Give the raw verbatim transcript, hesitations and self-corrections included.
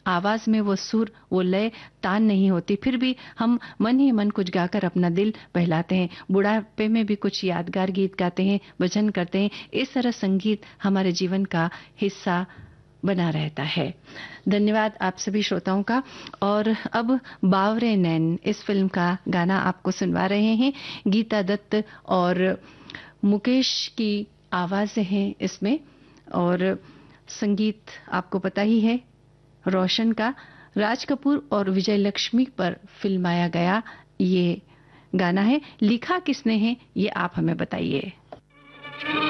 आवाज में वो सुर, वो लय, तान नहीं होती, फिर भी हम मन ही मन कुछ गाकर अपना दिल बहलाते हैं। बुढ़ापे में भी कुछ यादगार गीत गाते हैं, भजन करते हैं। इस तरह संगीत हमारे जीवन का हिस्सा बना रहता है। धन्यवाद आप सभी श्रोताओं का। और अब बावरे नैन इस फिल्म का गाना आपको सुनवा रहे हैं। गीता दत्त और मुकेश की आवाजें हैं इसमें, और संगीत आपको पता ही है रोशन का। राज कपूर और विजय लक्ष्मी पर फिल्माया गया ये गाना है। लिखा किसने है ये आप हमें बताइए।